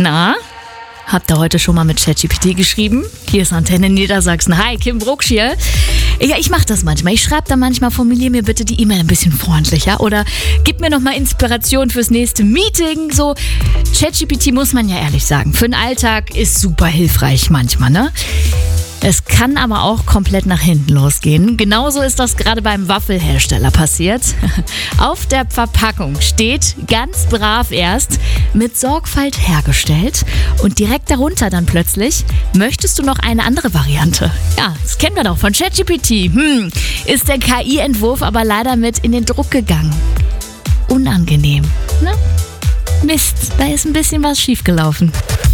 Na, habt ihr heute schon mal mit ChatGPT geschrieben? Hier ist Antenne Niedersachsen. Hi, Kim Brucksch hier. Ja, ich mache das manchmal. Ich schreibe da manchmal, formuliere mir bitte die E-Mail ein bisschen freundlicher oder gib mir nochmal Inspiration fürs nächste Meeting. So, ChatGPT muss man ja ehrlich sagen, für den Alltag ist super hilfreich manchmal, ne? Es kann aber auch komplett nach hinten losgehen. Genauso ist das gerade beim Waffelhersteller passiert. Auf der Verpackung steht ganz brav erst mit Sorgfalt hergestellt und direkt darunter dann plötzlich, möchtest du noch eine andere Variante? Ja, das kennen wir doch von ChatGPT. Ist der KI-Entwurf aber leider mit in den Druck gegangen. Unangenehm, ne? Mist, da ist ein bisschen was schiefgelaufen.